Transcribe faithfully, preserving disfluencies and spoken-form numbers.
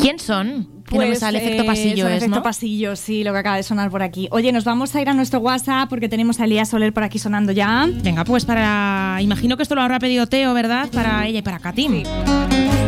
¿Quién son? Que Pues, no me sale efecto eh, pasillo, son ¿es, efecto no? pasillo, sí, lo que acaba de sonar por aquí. Oye, nos vamos a ir a nuestro WhatsApp porque tenemos a Elías Soler por aquí sonando ya. Venga, pues para... Imagino que esto lo habrá pedido Teo, ¿verdad? Para ella y para Katim. Sí.